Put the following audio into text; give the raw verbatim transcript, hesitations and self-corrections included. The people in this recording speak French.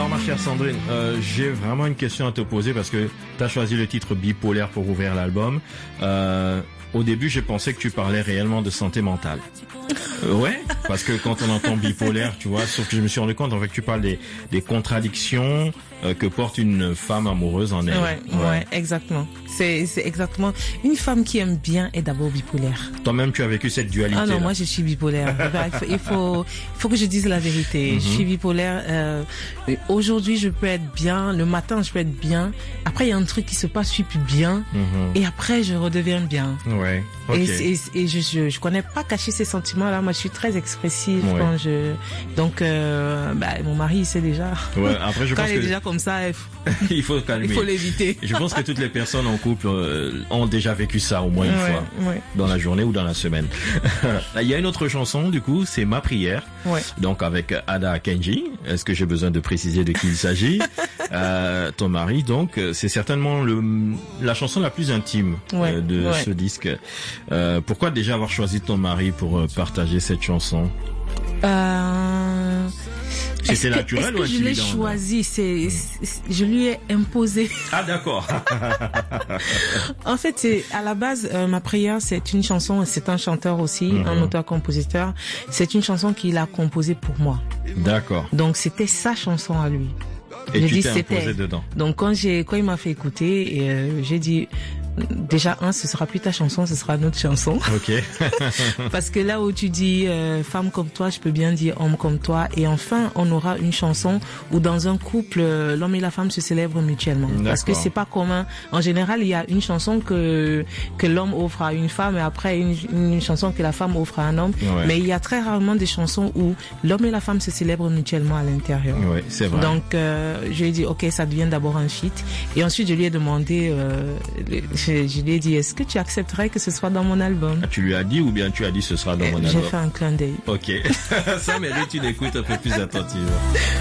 Alors ma chère Sandrine, euh, j'ai vraiment une question à te poser parce que tu as choisi le titre bipolaire pour ouvrir l'album. Euh, au début, j'ai pensé que tu parlais réellement de santé mentale. Euh, ouais, parce que quand on entend bipolaire, tu vois, sauf que je me suis rendu compte en fait que tu parles des, des contradictions euh, que porte une femme amoureuse en elle. Ouais, ouais, ouais exactement. C'est, c'est exactement. Une femme qui aime bien est d'abord bipolaire. Toi-même, tu as vécu cette dualité. Ah non, là. moi je suis bipolaire. il, faut, il faut, il faut que je dise la vérité. Mm-hmm. Je suis bipolaire. Euh, aujourd'hui, je peux être bien. Le matin, je peux être bien. Après, il y a un truc qui se passe, je suis plus bien. Mm-hmm. Et après, je redeviens bien. Ouais. Okay. Et, et, et je, je, je connais pas cacher ces sentiments-là. Moi, je suis très expressive ouais. quand je. Donc, euh, bah, mon mari, il sait déjà. Ouais. Après, je quand pense il est que déjà comme ça, il faut, il faut calmer. Il faut l'éviter. Je pense que toutes les personnes en couple euh, ont déjà vécu ça au moins une ouais, fois ouais. dans la journée ou dans la semaine. Il y a une autre chanson, du coup, c'est Ma prière. Ouais. Donc avec Ada Kenji. Est-ce que j'ai besoin de préciser de qui il s'agit? euh, ton mari, donc, c'est certainement le la chanson la plus intime ouais, euh, de ouais. ce disque. Euh, pourquoi déjà avoir choisi ton mari pour euh, partager cette chanson? Euh... C'était naturel ou est-ce que je l'ai choisi, c'est, c'est, je lui ai imposé. Ah d'accord. En fait, c'est à la base euh, Ma prière, c'est une chanson, c'est un chanteur aussi, mm-hmm. un auteur-compositeur. C'est une chanson qu'il a composée pour moi. D'accord. Donc c'était sa chanson à lui. Et j'ai tu dit t'es c'était. imposé dedans. Donc quand j'ai quand il m'a fait écouter, et, euh, j'ai dit déjà un, ce sera plus ta chanson, ce sera notre chanson. Ok. Parce que là où tu dis euh, femme comme toi, je peux bien dire homme comme toi. Et enfin, on aura une chanson où dans un couple, euh, l'homme et la femme se célèbrent mutuellement. D'accord. Parce que c'est pas commun. En général, il y a une chanson que que l'homme offre à une femme et après une, une chanson que la femme offre à un homme. Ouais. Mais il y a très rarement des chansons où l'homme et la femme se célèbrent mutuellement à l'intérieur. Oui, c'est vrai. Donc, euh, je lui ai dit, ok, ça devient d'abord un feat. Et ensuite, je lui ai demandé, euh, je, je lui ai dit, est-ce que tu accepterais que ce soit dans mon album? Ah, tu lui as dit ou bien tu as dit ce sera dans mon J'ai album? J'ai fait un clin d'œil. Ok. Ça mérite une écoute un peu plus attentive.